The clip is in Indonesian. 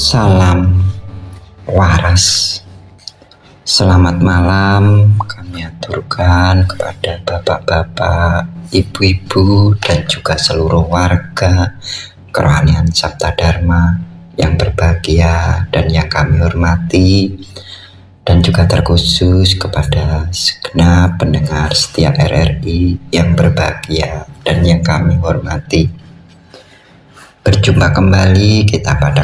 Salam waras. Selamat malam kami aturkan kepada bapak-bapak, ibu-ibu, dan juga seluruh warga Kerohanian Sabta Dharma yang berbahagia dan yang kami hormati, dan juga terkhusus kepada segenap pendengar setia RRI yang berbahagia dan yang kami hormati. Berjumpa kembali kita pada